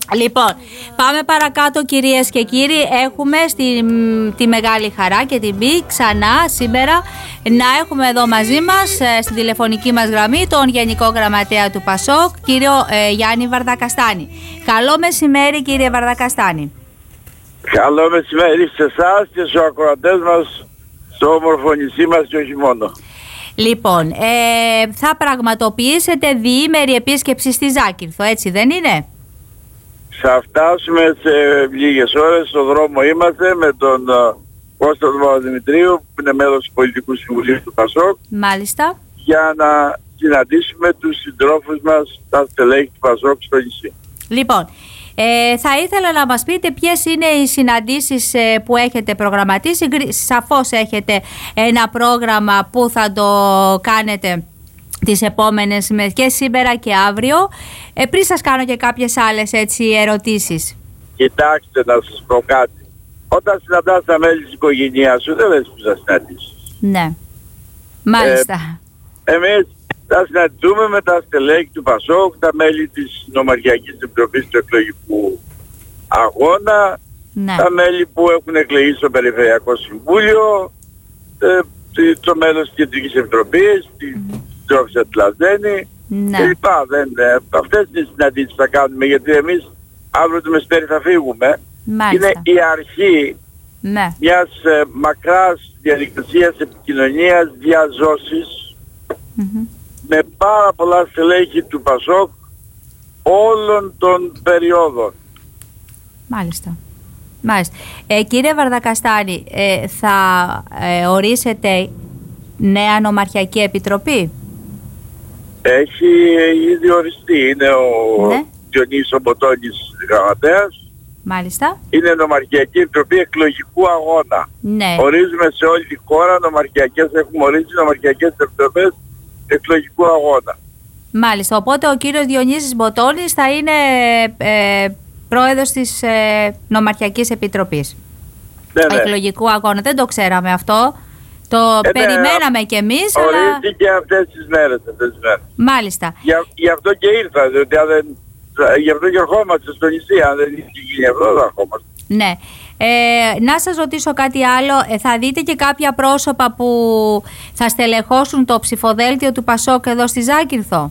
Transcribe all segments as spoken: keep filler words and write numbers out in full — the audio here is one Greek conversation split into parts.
Λοιπόν, πάμε παρακάτω κυρίες και κύριοι. Έχουμε στη, τη μεγάλη χαρά και την τιμή ξανά σήμερα να έχουμε εδώ μαζί μας ε, στην τηλεφωνική μας γραμμή τον Γενικό Γραμματέα του Πασόκ, κύριο ε, Γιάννη Βαρδακαστάνη. Καλό μεσημέρι κύριε Βαρδακαστάνη. Καλό μεσημέρι σε εσάς και στους ακροατές μας στο όμορφο νησί μας και όχι μόνο. Λοιπόν, ε, θα πραγματοποιήσετε διήμερη επίσκεψη στη Ζάκυνθο, έτσι δεν είναι? Θα φτάσουμε σε λίγες ώρες, στο δρόμο είμαστε με τον uh, Κώστα του Παπαδημητρίου που είναι μέλος του Πολιτικού Συμβουλίου του Πασόκ. Μάλιστα. Για να συναντήσουμε τους συντρόφους μας, τα στελέχη του Πασόκ στο νησί. Λοιπόν, ε, θα ήθελα να μας πείτε ποιες είναι οι συναντήσεις ε, που έχετε προγραμματίσει. Σαφώς έχετε ένα πρόγραμμα που θα το κάνετε τις επόμενες ημέρες και σήμερα και αύριο. Ε, πριν σας κάνω και κάποιες άλλες έτσι ερωτήσεις. Κοιτάξτε να σας πω κάτι. Όταν συναντάς τα μέλη της οικογένειάς σου δεν λες που θα συναντήσεις. Ναι. Μάλιστα. Ε, εμείς θα συναντηθούμε με τα στελέχη του Πασόκ, τα μέλη της Νομαρχιακής Επιτροπής του Εκλογικού Αγώνα, ναι. τα μέλη που έχουν εκλεγεί στο Περιφερειακό Συμβούλιο, ε, το μέλος της Κεντρικής Επιτροπής, mm-hmm. την Τρόφισσα του Λαζένη, ναι. και λοιπά. Δεν, ε, αυτές τις συναντήσεις θα κάνουμε, γιατί εμείς αύριο το μεσημέρι θα φύγουμε. Μάλιστα. Είναι η αρχή ναι. μιας ε, μακράς διαδικασίας επικοινωνίας, διαζώσης, mm-hmm. με πάρα πολλά στελέχη του Πασόκ όλων των περιόδων. Μάλιστα. Μάλιστα. Ε, κύριε Βαρδακαστάνη, ε, θα ε, ορίσετε νέα νομαρχιακή επιτροπή? Έχει ήδη οριστεί. Είναι ο ναι. Διονύσης Μποτώνης γραμματέας. Μάλιστα. Είναι νομαρχιακή επιτροπή εκλογικού αγώνα. Ναι. Ορίζουμε σε όλη τη χώρα νομαρχιακές, έχουμε ορίσει νομαρχιακές επιτροπές εκλογικού αγώνα. Μάλιστα. Οπότε ο κύριος Διονύσης Μποτώνης θα είναι ε, πρόεδρος της ε, νομαρχιακής επιτροπής ναι, ναι. εκλογικού αγώνα. Δεν το ξέραμε αυτό. Το ε, περιμέναμε ναι, κι εμείς. Ορίστηκε αλλά... αυτές τις μέρες, αυτές τις μέρες. Μάλιστα. Για, γι' αυτό και ήρθα, διότι αν δεν... Γι' αυτό και ερχόμαστε στο νησί, αν δεν είχε γίνει αυτό δεν ερχόμαστε. Ναι. Ε, να σας ρωτήσω κάτι άλλο. Ε, θα δείτε και κάποια πρόσωπα που θα στελεχώσουν το ψηφοδέλτιο του Πασόκ εδώ στη Ζάκυνθο?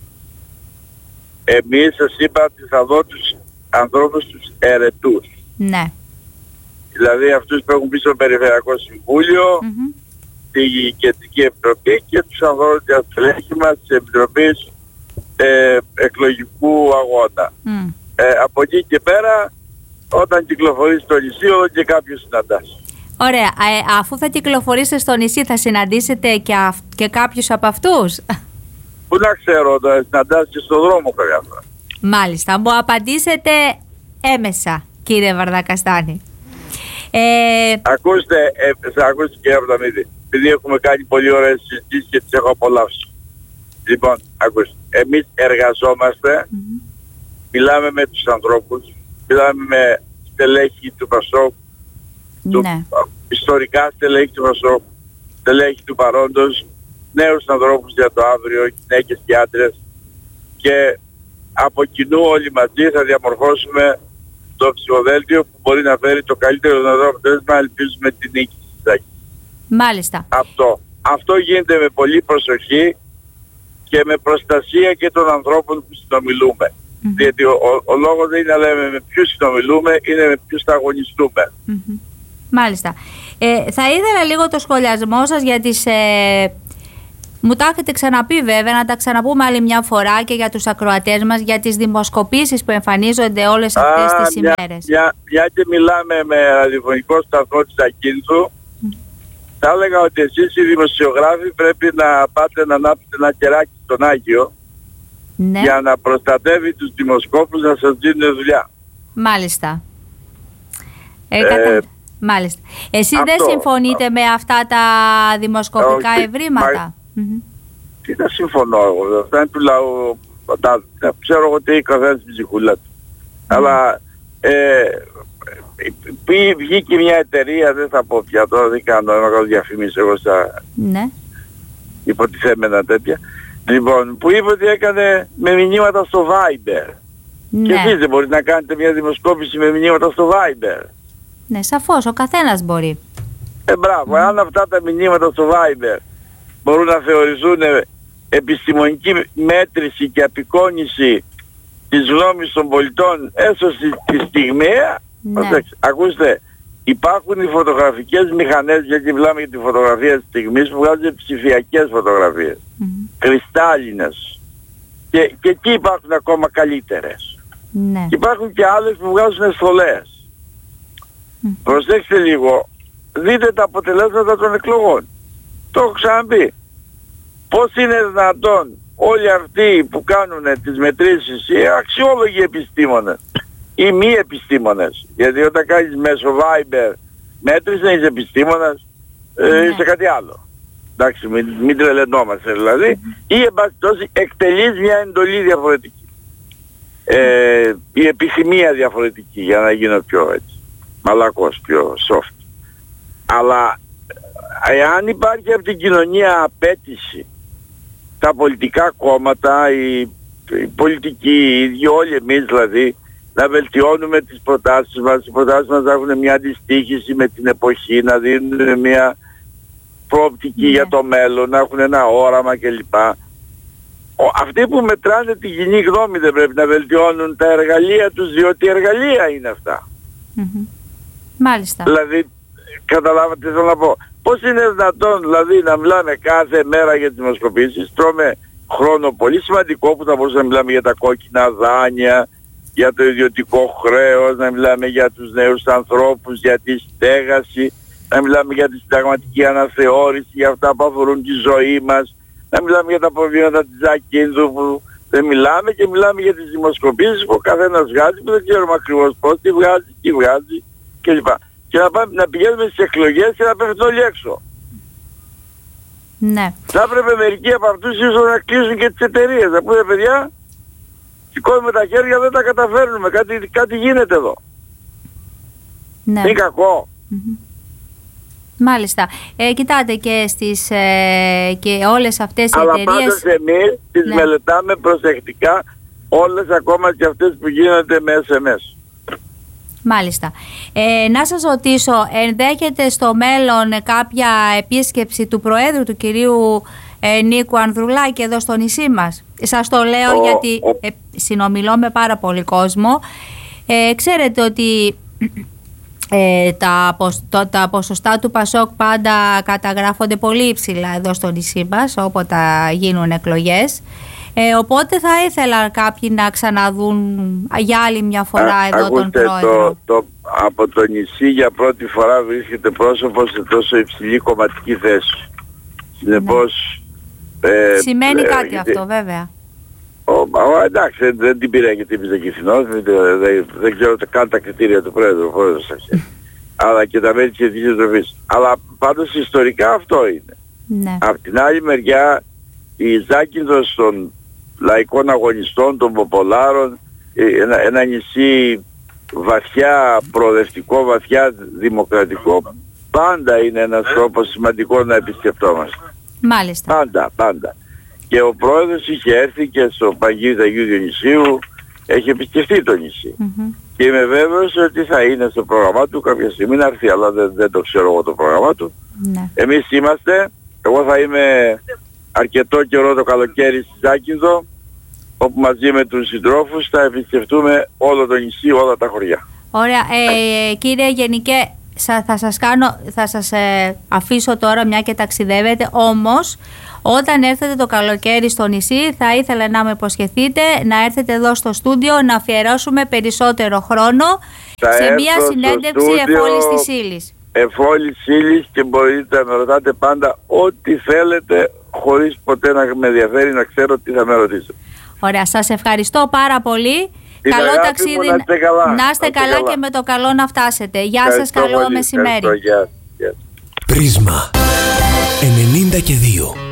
Εμείς σας είπα ότι θα δω τους ανθρώπους τους ερετούς. Ναι. Δηλαδή αυτούς που έχουν πει στο Περιφερειακό Συμβούλιο, mm-hmm. τη Κεντρική Επιτροπή και τους ανθρώπους της στελέχη μας της Επιτροπής ε, Εκλογικού Αγώνα. Mm. Ε, από εκεί και πέρα, όταν κυκλοφορείς στο νησί, όλο και κάποιους συναντάς. Ωραία. Ε, αφού θα κυκλοφορήσετε στο νησί, θα συναντήσετε και, αυ- και κάποιους από αυτούς? Πού να ξέρω, θα συναντάς και στον δρόμο κάποια φορά. Μάλιστα. Μου απαντήσετε έμεσα, κύριε Βαρδακαστάνη. Ε... Ακούστε, ε, θα ακούσετε κύριε Παπαδημητρή, επειδή έχουμε κάνει πολύ ωραίες συζητήσεις και τις έχω απολαύσει. Λοιπόν, ακούστε, εμείς εργαζόμαστε, mm-hmm. μιλάμε με τους ανθρώπους, μιλάμε με στελέχη του Πασόκ, ναι. του, ιστορικά στελέχη του Πασόκ, στελέχη του παρόντος, νέους ανθρώπους για το αύριο, γυναίκες και άντρες, και από κοινού όλοι μαζί θα διαμορφώσουμε το ψηφοδέλτιο που μπορεί να φέρει το καλύτερο δυνατό αποτέλεσμα, ελπίζουμε την νίκη της Ζάκης. Μάλιστα. Αυτό. Αυτό γίνεται με πολύ προσοχή και με προστασία και των ανθρώπων που συνομιλούμε. Mm-hmm. Γιατί ο, ο, ο λόγος δεν είναι να λέμε με ποιους συνομιλούμε, είναι με ποιους θα αγωνιστούμε. Mm-hmm. Μάλιστα. Ε, θα ήθελα λίγο το σχολιασμό σας για τις... Ε, μου τα έχετε ξαναπεί βέβαια, να τα ξαναπούμε άλλη μια φορά και για τους ακροατές μας, για τις δημοσκοπήσεις που εμφανίζονται όλες αυτές Α, τις μια, ημέρες. Μια, μια και μιλάμε με ραδιοφωνικό σταθμό της Ζακύνθου, mm. θα έλεγα ότι εσείς οι δημοσιογράφοι πρέπει να πάτε να ανάψετε ένα κεράκι στον Άγιο, ναι. για να προστατεύει τους δημοσκόπους να σας δίνουν δουλειά. Μάλιστα. Ε, ε, κατα... Μάλιστα. Εσείς αυτό, δεν συμφωνείτε αυτό. με αυτά τα δημοσκοπικά Όχι, ευρήματα? Μα... Mm-hmm. Τι να συμφωνώ εγώ, αυτά είναι του λαού, ξέρω εγώ τι καθένας στην ψυχούλα του. Mm. Αλλά ε, βγήκε μια εταιρεία, δεν θα πω πια τώρα, δεν κάνω, δεν κάνω διαφήμιση εγώ στα ναι. υποτιθέμενα τέτοια. Λοιπόν, που είπε ότι έκανε με μηνύματα στο Viber. Ναι. Και εσείς δεν μπορείτε να κάνετε μια δημοσκόπηση με μηνύματα στο Viber? Ναι, σαφώς, ο καθένας μπορεί. Ε, μπράβο, Mm. αν αυτά τα μηνύματα στο Viber μπορούν να θεωρηθούν επιστημονική μέτρηση και απεικόνηση της γνώμης των πολιτών, έστω στη, στη στιγμιαία, Ναι. ακούστε, υπάρχουν οι φωτογραφικές μηχανές, γιατί μιλάμε για τη φωτογραφία της στιγμής, που βγάζουν ψηφιακές φωτογραφίες, Mm. κρυστάλλινες, και, και εκεί υπάρχουν ακόμα καλύτερες. Ναι. Και υπάρχουν και άλλες που βγάζουν στολές. Mm. Προσέξτε λίγο, δείτε τα αποτελέσματα των εκλογών. Το έχω ξαναπεί. Πώς είναι δυνατόν όλοι αυτοί που κάνουν τις μετρήσεις, οι αξιόλογοι επιστήμονες ή μη επιστήμονες, γιατί όταν κάνεις μέσω Viber μέτρηση δεν είσαι επιστήμονας, ε, Ναι. είσαι κάτι άλλο. Εντάξει, μην, μην τρελαινόμαστε δηλαδή. Ή εν πάση περιπτώσει εκτελείς μια εντολή διαφορετική. Ε, η επιθυμία διαφορετική, για να γίνω πιο έτσι μαλακός, πιο soft. Αλλά εάν υπάρχει από την κοινωνία απέτηση, τα πολιτικά κόμματα, οι, οι πολιτικοί, οι ίδιοι, όλοι εμείς δηλαδή, να βελτιώνουμε τις προτάσεις μας, οι προτάσεις μας να έχουν μια αντιστοίχηση με την εποχή, να δίνουν μια προοπτική Ναι. για το μέλλον, να έχουν ένα όραμα κλπ. Ο, αυτοί που μετράνε τη κοινή γνώμη δεν πρέπει να βελτιώνουν τα εργαλεία τους, διότι εργαλεία είναι αυτά. Mm-hmm. Μάλιστα. Δηλαδή, καταλάβατε τι θέλω να πω. Πώς είναι δυνατόν δηλαδή να μιλάμε κάθε μέρα για τις δημοσκοπήσεις, τρώμε χρόνο πολύ σημαντικό που θα μπορούσαμε να μιλάμε για τα κόκκινα δάνεια, για το ιδιωτικό χρέος, να μιλάμε για τους νέους ανθρώπους, για τη στέγαση, να μιλάμε για τη συνταγματική αναθεώρηση, για αυτά που αφορούν τη ζωή μας, να μιλάμε για τα προβλήματα της Ζακίνθου που δεν μιλάμε, και μιλάμε για τις δημοσκοπήσεις που ο καθένας βγάζει, που δεν ξέρουμε ακριβώς πώς, τι βγάζει, τι βγάζει κλπ. Και να, πάμε, να πηγαίνουμε στις εκλογές και να πέφτουν όλοι έξω. Ναι. Θα έπρεπε μερικοί από αυτούς ίσως να κλείσουν και τις εταιρείες. Να πούνε, παιδιά, σηκώνουμε τα χέρια, δεν τα καταφέρνουμε, κάτι, κάτι γίνεται εδώ. Ναι. Είναι κακό. Mm-hmm. Μάλιστα. Ε, κοιτάτε και στις ε, και όλες αυτές οι Αλλά εταιρείες... πάντως εμείς τις Ναι. μελετάμε προσεκτικά, όλες ακόμα και αυτές που γίνονται με ες εμ ες. Μάλιστα. Ε, να σας ρωτήσω, ενδέχεται στο μέλλον κάποια επίσκεψη του Προέδρου, του κυρίου ε, Νίκου Ανδρουλάκη, εδώ στο νησί μας? Σας το λέω Ο, γιατί ο... Ε, συνομιλώ με πάρα πολύ κόσμο. Ε, ξέρετε ότι ε, τα, το, τα ποσοστά του Πασόκ πάντα καταγράφονται πολύ υψηλά εδώ στο νησί μας, όποτε γίνουν εκλογές. Ε, οπότε θα ήθελα κάποιοι να ξαναδούν για άλλη μια φορά Α, εδώ ακούστε, τον Πρόεδρο. Το, το, από το νησί για πρώτη φορά βρίσκεται πρόσωπο σε τόσο υψηλή κομματική θέση. Συνεπώς... Ναι. Ε, Σημαίνει ε, κάτι ε, αυτό βέβαια. Ο, ο, εντάξει, δεν, δεν την πήρε γιατί είπε Κυφινός, δεν, δεν, δεν ξέρω καν τα κριτήρια του Πρόεδρου, ο Πρόεδρος θα ξέρει. Αλλά και τα μέλη της Εθνικής Επιτροπής. Αλλά πάντως ιστορικά αυτό είναι. Ναι. Απ' την άλλη μεριά η Ζάκυνθος των λαϊκών αγωνιστών, των ποπολάρων, ένα, ένα νησί βαθιά προοδευτικό, βαθιά δημοκρατικό, πάντα είναι ένας τρόπος σημαντικό να επισκεφτόμαστε. Μάλιστα. Πάντα, πάντα. Και ο πρόεδρος είχε έρθει και στο Παγίδι Αγίου Διονυσίου, έχει επισκεφτεί το νησί. Mm-hmm. Και είμαι βέβαιος ότι θα είναι στο πρόγραμμά του κάποια στιγμή να έρθει, αλλά δεν, δεν το ξέρω εγώ το πρόγραμμά του. Ναι. Εμείς είμαστε, εγώ θα είμαι αρκετό καιρό το καλοκαίρι στη Ζάκυνθο, όπου μαζί με τους συντρόφους θα επισκεφτούμε όλο το νησί, όλα τα χωριά. Ωραία. Ε, κύριε Γενικέ, θα σας, κάνω, θα σας ε, αφήσω τώρα μια και ταξιδεύετε, όμως όταν έρθετε το καλοκαίρι στο νησί θα ήθελα να με υποσχεθείτε να έρθετε εδώ στο στούντιο να αφιερώσουμε περισσότερο χρόνο θα σε μια συνέντευξη εφόλης της ύλης. Εφόλης ύλης, και μπορείτε να με ρωτάτε πάντα ό,τι θέλετε, χωρίς ποτέ να με ενδιαφέρει να ξέρω τι θα με ρωτήσετε. Ωραία, σας ευχαριστώ πάρα πολύ. Την καλό αγάπη ταξίδι, μου, να είστε καλά, να είστε καλά, καλά και με το καλό να φτάσετε. Γεια σας, Ευχαριστώ καλό πολύ, μεσημέρι. ευχαριστώ, γεια, γεια. Πρίσμα ενενήντα και δύο.